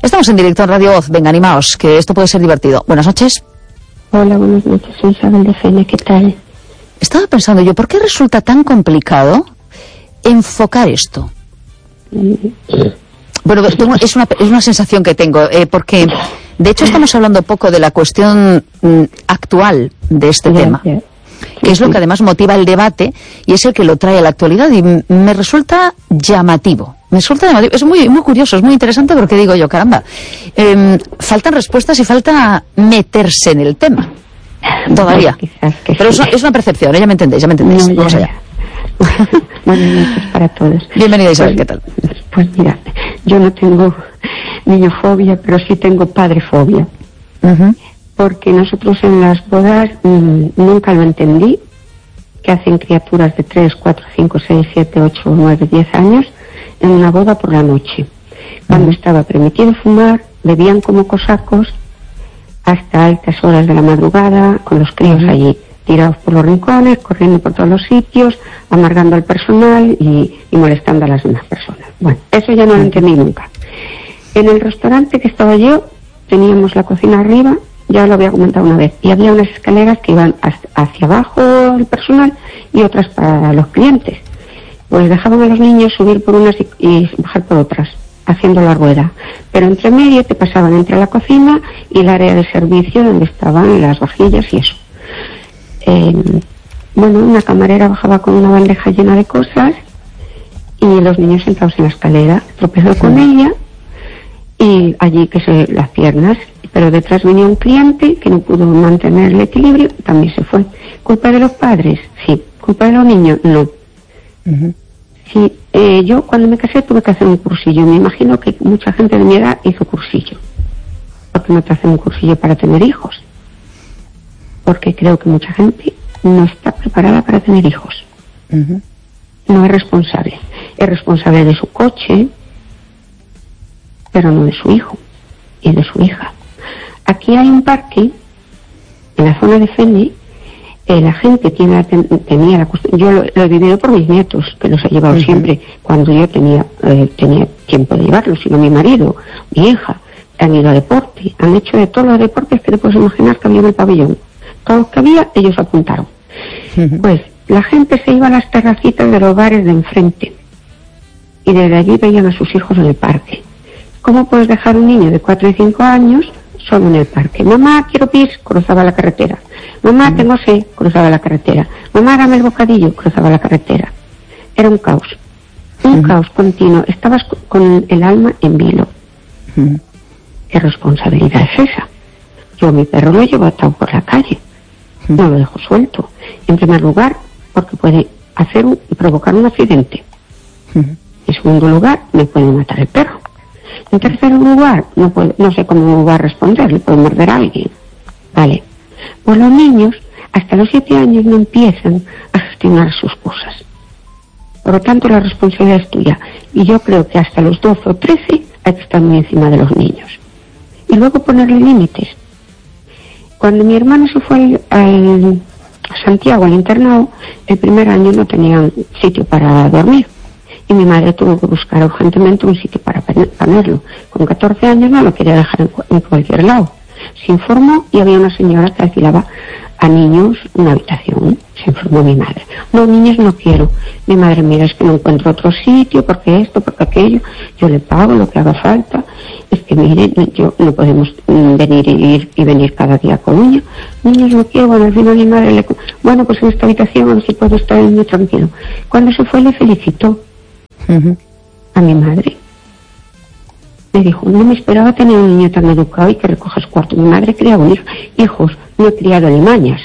Estamos en directo en Radio Voz. Venga, animaos, que esto puede ser divertido. Buenas noches. Hola, buenas noches. Soy Isabel de Fene. ¿Qué tal? Estaba pensando yo, ¿por qué resulta tan complicado enfocar esto? Bueno, es una sensación que tengo, porque de hecho estamos hablando poco de la cuestión actual de este tema, que es lo que además motiva el debate y es el que lo trae a la actualidad, y me resulta llamativo. Es muy, muy curioso, es muy interesante, porque digo yo, caramba, faltan respuestas y falta meterse en el tema todavía. Pero es una percepción, ya me entendéis. No, vamos allá. Buenas noches para todos. Bienvenida, Isabel, ¿qué tal? Pues mira, yo no tengo niñofobia, pero sí tengo padrefobia. Porque nosotros en las bodas nunca lo entendí, que hacen criaturas de 3, 4, 5, 6, 7, 8, 9, 10 años en una boda por la noche. Cuando estaba permitido fumar, bebían como cosacos hasta altas horas de la madrugada, con los críos allí tirados por los rincones, corriendo por todos los sitios, amargando al personal y molestando a las demás personas. Bueno, eso ya no lo entendí nunca. En el restaurante que estaba yo, teníamos la cocina arriba, ya lo había comentado una vez, y había unas escaleras que iban hacia abajo el personal y otras para los clientes. Pues dejaban a los niños subir por unas y bajar por otras, haciendo la rueda. Pero entre medio te pasaban entre la cocina y el área de servicio donde estaban las vajillas y eso. Bueno, una camarera bajaba con una bandeja llena de cosas y los niños sentados en la escalera. Tropezó con ella y allí las piernas, pero detrás venía un cliente que no pudo mantener el equilibrio y también se fue. ¿Culpa de los padres? Sí. ¿Culpa de los niños? No. Sí, yo cuando me casé tuve que hacer un cursillo. Me imagino que mucha gente de mi edad hizo cursillo. ¿Por qué no te hacen un cursillo para tener hijos? Porque creo que mucha gente no está preparada para tener hijos. No es responsable. Es responsable de su coche, pero no de su hijo y de su hija. Aquí hay un parque en la zona de Fene. La gente tenía la costumbre. Yo lo he vivido por mis nietos, que los he llevado siempre cuando yo tenía tiempo de llevarlos, sino mi marido, mi hija. Han ido a deporte, han hecho de todos los deportes que te puedes imaginar que había en el pabellón. Todos los que había, ellos apuntaron. Pues la gente se iba a las terracitas de los bares de enfrente y desde allí veían a sus hijos en el parque. ¿Cómo puedes dejar un niño de 4 y 5 años solo en el parque? Mamá, quiero pis, cruzaba la carretera. Mamá, tengo sed, cruzaba la carretera. Mamá, dame el bocadillo, cruzaba la carretera. Era un caos continuo. Estabas con el alma en vilo. ¿Qué responsabilidad es esa? Yo a mi perro lo llevo atado por la calle. No lo dejo suelto. En primer lugar, porque puede provocar un accidente. En segundo lugar, me puede matar el perro. En tercer lugar, no sé cómo va a responder, le puede morder a alguien. Vale. Pues los niños, hasta los 7 años, no empiezan a gestionar sus cosas. Por lo tanto, la responsabilidad es tuya. Y yo creo que hasta los 12 o 13 hay que estar muy encima de los niños. Y luego ponerle límites. Cuando mi hermano se fue a Santiago, al internado, el primer año no tenían sitio para dormir. Y mi madre tuvo que buscar urgentemente un sitio para ponerlo. Con 14 años no lo quería dejar en cualquier lado. Se informó y había una señora que alquilaba a niños una habitación. Se informó mi madre. No, niños no quiero. Mi madre, mira, es que no encuentro otro sitio, porque esto, porque aquello. Yo le pago lo que haga falta. Es que mire, yo no podemos ir y venir cada día con niños. Niños no quiero. Bueno, al final mi madre bueno, pues en esta habitación a ver si puedo estar muy tranquilo. Cuando se fue le felicitó a mi madre. Me dijo, no me esperaba tener un niño tan educado y que recojas cuarto. Mi madre criaba hijos, no he criado alimañas.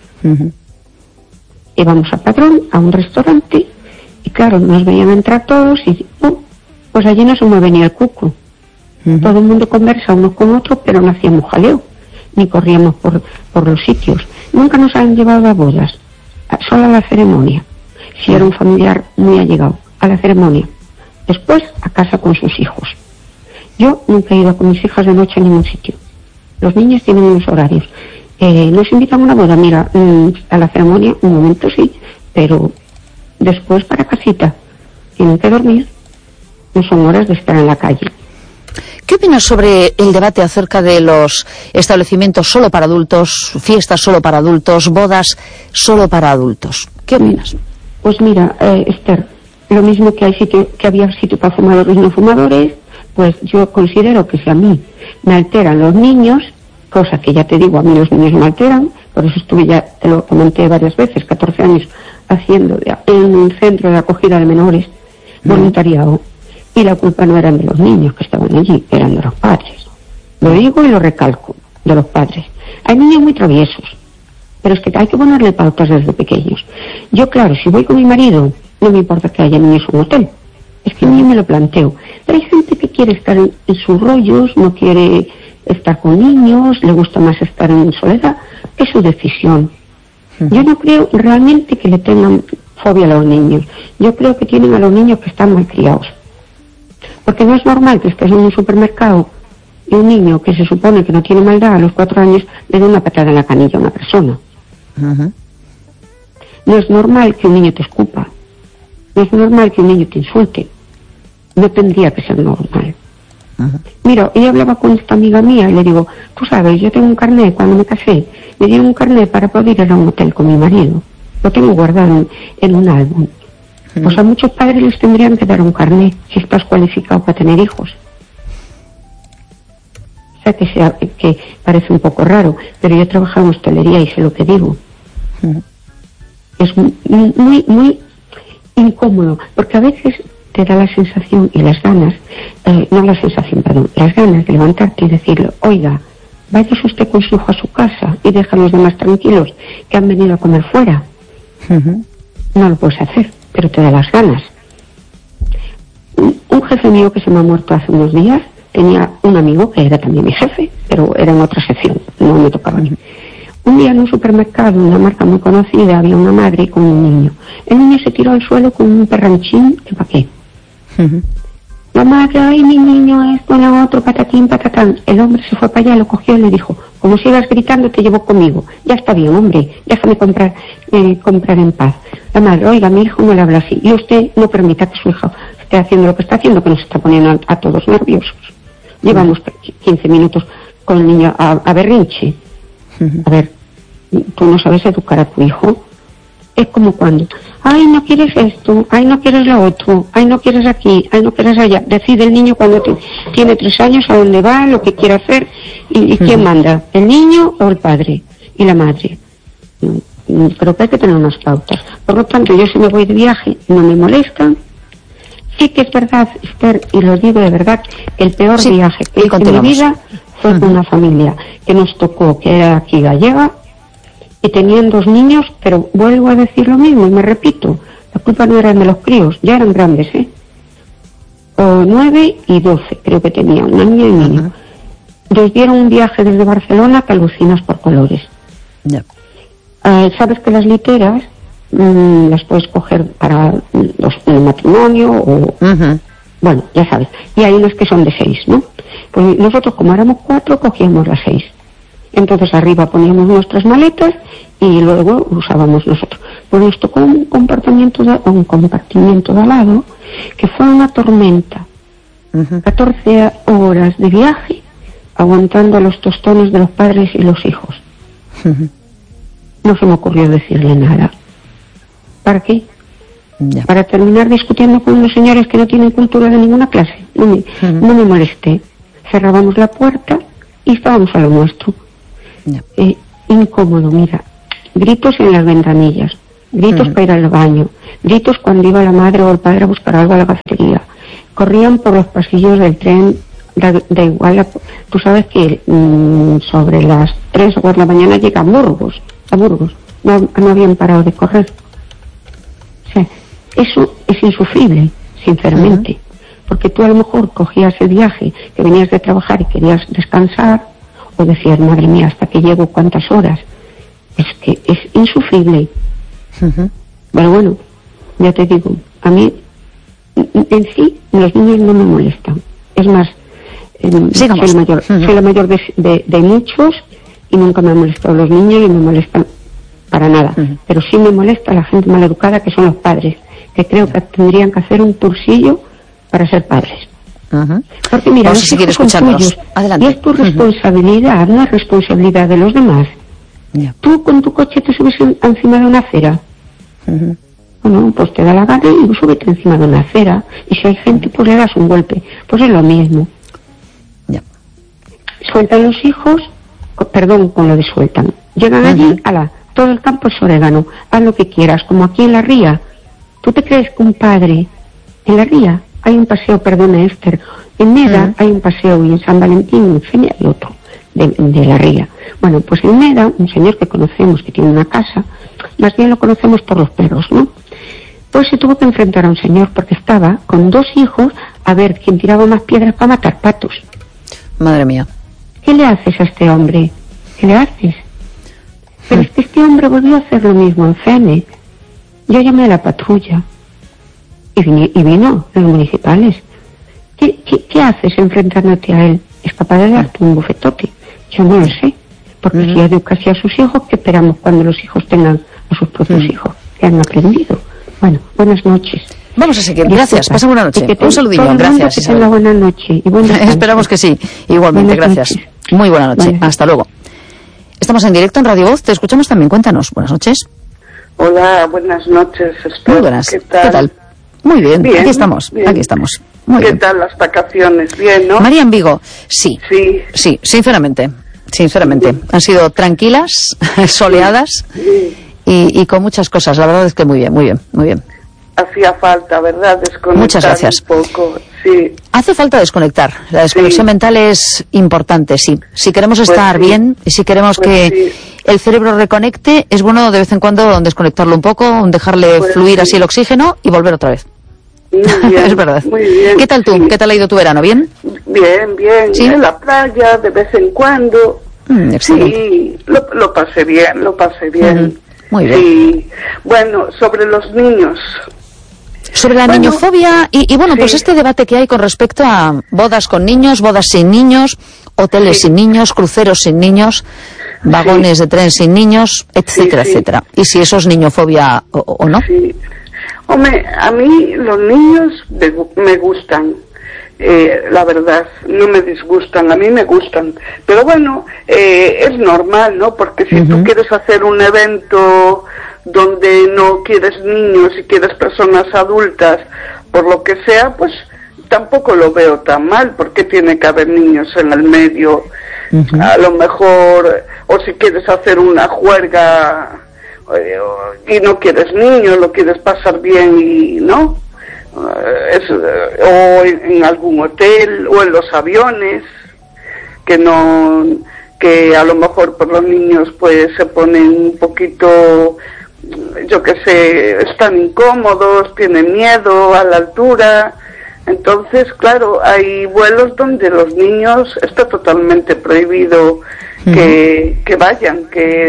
Íbamos a Padrón, a un restaurante, y claro, nos veían entrar todos y pues allí no se mueve ni el cuco. Todo el mundo conversa uno con otro, pero no hacíamos jaleo, ni corríamos por los sitios. Nunca nos han llevado a bodas, solo a la ceremonia, si era un familiar muy allegado, a la ceremonia. Después, a casa con sus hijos. Yo nunca he ido con mis hijas de noche a ningún sitio. Los niños tienen unos horarios. Nos invitan a una boda, mira, a la ceremonia, un momento sí, pero después para casita. Tienen que dormir. No son horas de estar en la calle. ¿Qué opinas sobre el debate acerca de los establecimientos solo para adultos, fiestas solo para adultos, bodas solo para adultos? ¿Qué opinas? Pues mira, Esther, lo mismo que había sitio para fumadores y no fumadores, pues yo considero que si a mí me alteran los niños, cosa que ya te digo, a mí los niños me alteran, por eso estuve, ya te lo comenté varias veces, 14 años haciendo en un centro de acogida de menores, voluntariado, y la culpa no eran de los niños que estaban allí, eran de los padres. Lo digo y lo recalco, de los padres. Hay niños muy traviesos, pero es que hay que ponerle pautas desde pequeños. Yo, claro, si voy con mi marido, no me importa que haya niños en un hotel, es que ni me lo planteo. Pero hay gente que quiere estar en sus rollos, no quiere estar con niños, le gusta más estar en soledad, es su decisión. Yo no creo realmente que le tengan fobia a los niños. Yo creo que tienen a los niños que están mal criados. Porque no es normal que estés en un supermercado y un niño que se supone que no tiene maldad a los 4 años le dé una patada en la canilla a una persona. No es normal que un niño te escupa. No es normal que un niño te insulte. No tendría que ser normal. Mira, ella hablaba con esta amiga mía y le digo, tú sabes, yo tengo un carnet, cuando me casé, me dieron un carnet para poder ir a un hotel con mi marido. Lo tengo guardado en un álbum. Pues a muchos padres les tendrían que dar un carnet si estás cualificado para tener hijos. O sea, que parece un poco raro, pero yo he trabajado en hostelería y sé lo que digo. Es muy, muy incómodo, porque a veces te da la sensación y las ganas, las ganas de levantarte y decirle, oiga, váyase usted con su hijo a su casa y deja a los demás tranquilos que han venido a comer fuera. No lo puedes hacer, pero te da las ganas. Un jefe mío que se me ha muerto hace unos días tenía un amigo que era también mi jefe, pero era en otra sección, no me tocaba a mí. Un día en un supermercado, una marca muy conocida, había una madre con un niño. El niño se tiró al suelo con un perranchín, que pa' qué. La madre, ay, mi niño, esto, lo otro, patatín, patatán. El hombre se fue para allá, lo cogió y le dijo, como sigas gritando, te llevo conmigo. Ya está bien, hombre, déjame comprar en paz. La madre, oiga, mi hijo no le habla así. Y usted no permita que su hijo esté haciendo lo que está haciendo, que nos está poniendo a todos nerviosos. Llevamos 15 minutos con el niño a berrinche. A ver, tú no sabes educar a tu hijo. Es como cuando, ay, no quieres esto, ay, no quieres lo otro, ay, no quieres aquí, ay, no quieres allá. Decide el niño cuando tiene 3 años a dónde va, lo que quiere hacer y quién manda, el niño o el padre y la madre. Creo que hay que tener unas pautas. Por lo tanto, yo si me voy de viaje no me molestan. Sí que es verdad, Esther, y lo digo de verdad, que el peor viaje que hice en mi vida fue con una familia que nos tocó, que era aquí gallega, y tenían 2 niños, pero vuelvo a decir lo mismo y me repito, la culpa no era de los críos, ya eran grandes, 9 y 12 creo que tenían, una niña y un niño. Les dieron un viaje desde Barcelona que alucinas por colores. Sabes que las literas las puedes coger para un matrimonio o... Bueno, ya sabes. Y hay unas que son de 6, ¿no? Pues nosotros, como éramos 4, cogíamos las 6. Entonces arriba poníamos nuestras maletas y luego usábamos nosotros. Pues nos tocó un compartimiento de al lado que fue una tormenta. 14 horas de viaje aguantando los tostones de los padres y los hijos. No se me ocurrió decirle nada. ¿Para qué? Para terminar discutiendo con unos señores que no tienen cultura de ninguna clase. No me molesté. Cerrábamos la puerta y estábamos a lo nuestro. Incómodo, mira. Gritos en las ventanillas, gritos para ir al baño, gritos cuando iba la madre o el padre a buscar algo a la cafetería. Corrían por los pasillos del tren, da igual. Tú sabes que sobre las 3 o 4 de la mañana llega a Burgos. No habían parado de correr. O sea, eso es insufrible, sinceramente. Porque tú a lo mejor cogías el viaje, que venías de trabajar y querías descansar, o decías, madre mía, hasta que llego cuántas horas. Es que es insufrible. Pero bueno, ya te digo, a mí en sí los niños no me molestan. Es más, soy la mayor de muchos y nunca me han molestado los niños y me molestan para nada. Pero sí me molesta la gente maleducada que son los padres, que creo que tendrían que hacer un cursillo para ser padres. Porque mira, vamos a seguir escuchándonos. Adelante. Y es tu responsabilidad, no es responsabilidad de los demás. Tú con tu coche te subes encima de una acera. Bueno, pues te da la gana y súbete encima de una acera. Y si hay gente, pues le das un golpe. Pues es lo mismo. Sueltan los hijos, perdón con lo de sueltan. Llegan allí, todo el campo es orégano. Haz lo que quieras, como aquí en la ría. ¿Tú te crees que un padre en la ría hay un paseo, perdona Esther, en Meda hay un paseo y en San Valentín en Feria hay otro de la ría? Bueno, pues en Meda, un señor que conocemos que tiene una casa, más bien lo conocemos por los perros, ¿no? Pues se tuvo que enfrentar a un señor porque estaba con 2 hijos a ver quién tiraba más piedras para matar patos. Madre mía. ¿Qué le haces a este hombre? ¿Qué le haces? Pero es que este hombre volvió a hacer lo mismo en Fene. Yo llamé a la patrulla y vino los municipales. ¿Qué haces enfrentándote a él? ¿Es capaz de darte un bofetote? Yo no lo sé. Porque si educa así a sus hijos, ¿qué esperamos cuando los hijos tengan a sus propios hijos? Que han aprendido. Bueno, buenas noches. Vamos a seguir. Gracias. Pasa buena noche. Un saludillo. Gracias. Que tenga buena noche. Y esperamos que sí. Igualmente. Buenas gracias. Noches. Muy buena noche. Vale. Hasta luego. Estamos en directo en Radio Voz. Te escuchamos también. Cuéntanos. Buenas noches. Hola, buenas noches. Muy buenas. ¿Qué tal? Muy bien. Aquí estamos. Bien. Aquí estamos. Muy ¿Qué bien. tal las vacaciones? Bien, ¿no? María en Vigo. Sí. Sinceramente. Han sido tranquilas, soleadas y con muchas cosas. La verdad es que muy bien. Hacía falta, ¿verdad? Desconectar. Muchas gracias. Un poco, sí. Hace falta desconectar. La desconexión mental es importante, sí. Si queremos estar bien y si queremos que el cerebro reconecte, es bueno de vez en cuando desconectarlo un poco, dejarle fluir así el oxígeno y volver otra vez. Bien, es verdad. Muy bien. ¿Qué tal tú? Sí. ¿Qué tal ha ido tu verano? ¿Bien? Bien. ¿Sí? En la playa, de vez en cuando. Excelente. Sí, lo pasé bien. Muy bien. Sí. Bueno, sobre los niños. Sobre la niñofobia y bueno, pues este debate que hay con respecto a bodas con niños, bodas sin niños, hoteles sin niños, cruceros sin niños, vagones de tren sin niños, etcétera, etcétera. Y si eso es niñofobia o no. Sí. Hombre, a mí los niños me gustan. La verdad, no me disgustan, a mí me gustan. Pero bueno, es normal, ¿no? Porque si tú quieres hacer un evento donde no quieres niños y quieres personas adultas, por lo que sea, pues tampoco lo veo tan mal, porque tiene que haber niños en el medio. A lo mejor, o si quieres hacer una juerga y no quieres niños, lo quieres pasar bien y no. O en algún hotel o en los aviones que a lo mejor por los niños pues se ponen un poquito, yo qué sé, están incómodos, tienen miedo a la altura. Entonces, claro, hay vuelos donde los niños está totalmente prohibido que vayan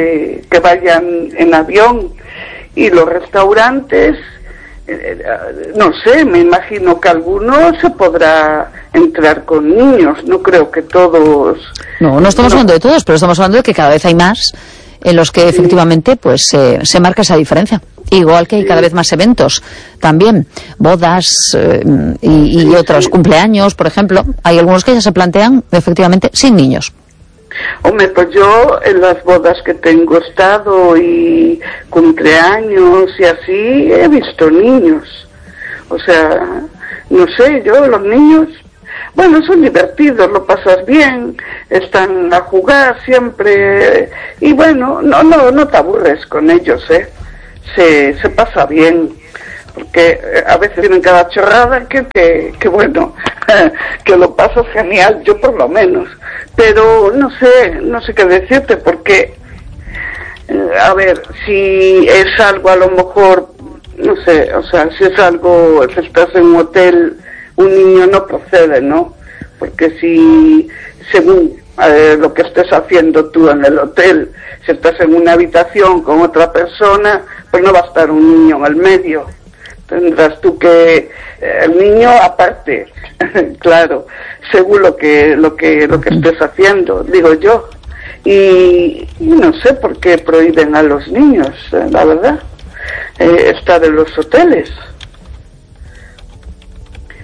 en avión. Y los restaurantes, no sé, me imagino que algunos se podrá entrar con niños, no creo que todos. No estamos hablando de todos, pero estamos hablando de que cada vez hay más en los que efectivamente pues se marca esa diferencia. Igual que hay cada vez más eventos también, bodas y otros cumpleaños, por ejemplo, hay algunos que ya se plantean efectivamente sin niños. Hombre, pues yo en las bodas que tengo estado y cumpleaños y así he visto niños. O sea, no sé, yo los niños, bueno, son divertidos, lo pasas bien, están a jugar siempre y bueno, no te aburres con ellos, se pasa bien. Porque a veces tienen cada chorrada que bueno, que lo pasas genial, yo por lo menos. Pero no sé qué decirte, porque, a ver, si es algo a lo mejor, no sé, o sea, si es algo, si estás en un hotel, un niño no procede, ¿no? Porque si, según lo que estés haciendo tú en el hotel, si estás en una habitación con otra persona, pues no va a estar un niño en el medio. Tendrás tú que el niño aparte, claro, según lo que estés haciendo, digo yo. Y no sé por qué prohíben a los niños, la verdad, estar en los hoteles.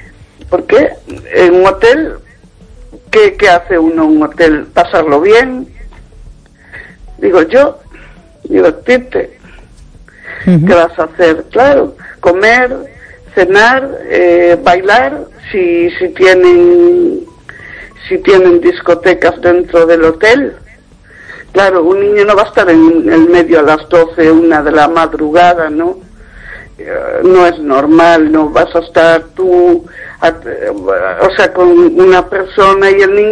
Porque en un hotel, ¿qué hace uno en un hotel? ¿Pasarlo bien? Digo, Tite, ¿qué vas a hacer? Claro, comer, cenar, bailar, si tienen discotecas dentro del hotel. Claro, un niño no va a estar en el medio a las 12, 1 de la madrugada, ¿no? No es normal, no vas a estar tú, con una persona y el niño